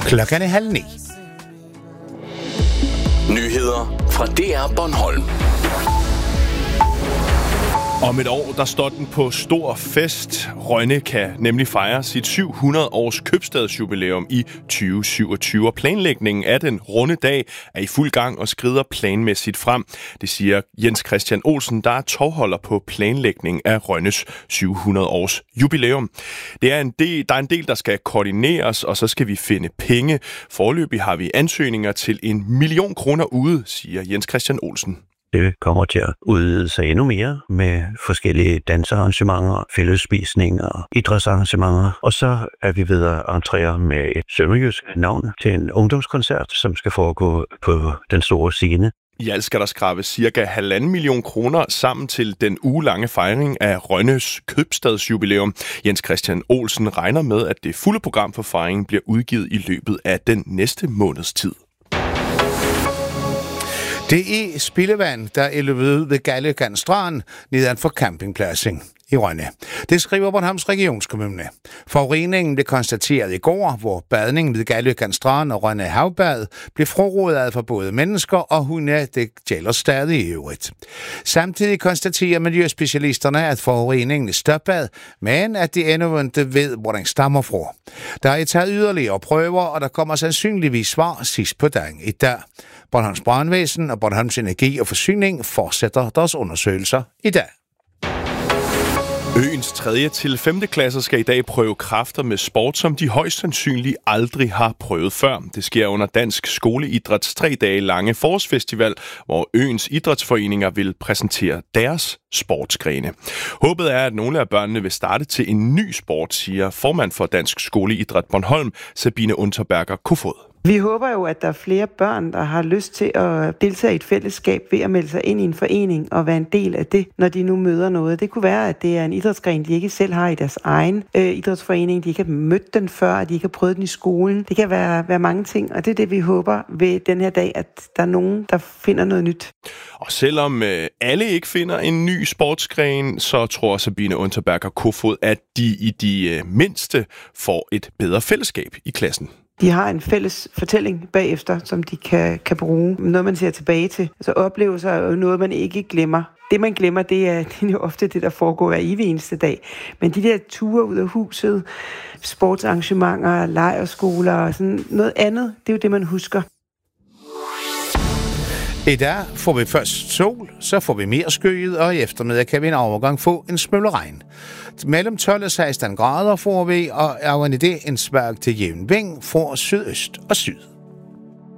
Klokken er 8:30. Nyheder fra DR Bornholm. Om et år, der står den på stor fest. Rønne kan nemlig fejre sit 700-års købstadsjubilæum i 2027. Og planlægningen af den runde dag er i fuld gang og skrider planmæssigt frem. Det siger Jens Christian Olsen, der er tovholder på planlægning af Rønnes 700-års jubilæum. Der er en del, der skal koordineres, og så skal vi finde penge. Foreløbig har vi ansøgninger til 1 million kroner ude, siger Jens Christian Olsen. Det kommer til at udvide sig endnu mere med forskellige dansearrangementer, fællesspisninger, idrætsarrangementer. Og så er vi ved at entrere med et sønderjysk navn til en ungdomskoncert, som skal foregå på den store scene. I alt skal der skrabes ca. 1,5 million kroner sammen til den ugelange fejring af Rønnes købstadsjubilæum. Jens Christian Olsen regner med, at det fulde program for fejringen bliver udgivet i løbet af den næste måneds tid. Det er spildevand, der er løbet ud ved Gallegan Strand nedan for campingpladsen i Rønne. Det skriver Bornholms Regionskommune. Forureningen blev konstateret i går, hvor badningen ved Gallegan Strand og Rønne Havbad blev frarådet for både mennesker og hunde. Det gælder stadig i øvrigt. Samtidig konstaterer miljøspecialisterne, at forureningen er stoppet, men at de endnu ikke ved, hvor den stammer fra. Der er taget yderligere prøver, og der kommer sandsynligvis svar sidst på dagen i dag. Bornholms Brandvæsen og Bornholms Energi og Forsyning fortsætter deres undersøgelser i dag. Øens 3. til 5. klasser skal i dag prøve kræfter med sport, som de højst sandsynligt aldrig har prøvet før. Det sker under Dansk Skoleidræts 3 dage lange forårsfestival, hvor øens idrætsforeninger vil præsentere deres sportsgrene. Håbet er, at nogle af børnene vil starte til en ny sport, siger formand for Dansk Skoleidræt Bornholm, Sabine Unterberger Kofod. Vi håber jo, at der er flere børn, der har lyst til at deltage i et fællesskab ved at melde sig ind i en forening og være en del af det, når de nu møder noget. Det kunne være, at det er en idrætsgren, de ikke selv har i deres egen idrætsforening. De ikke har mødt den før, at de ikke har prøvet den i skolen. Det kan være mange ting, og det er det, vi håber ved den her dag, at der er nogen, der finder noget nyt. Og selvom alle ikke finder en ny sportsgren, så tror Sabine Unterberger Kofod, at de i de mindste får et bedre fællesskab i klassen. De har en fælles fortælling bagefter, som de kan bruge. Noget, man ser tilbage til. Altså oplevelser er jo noget, man ikke glemmer. Det, man glemmer, det er jo ofte det, der foregår hver evig eneste dag. Men de der ture ud af huset, sportsarrangementer, lejrskoler og sådan noget andet, det er jo det, man husker. I dag får vi først sol, så får vi mere skyet, og i eftermiddag kan vi en overgang få en smule regn. Mellem 12 og 16 grader får vi, og er en idé en svag til jævn vind fra sydøst og syd.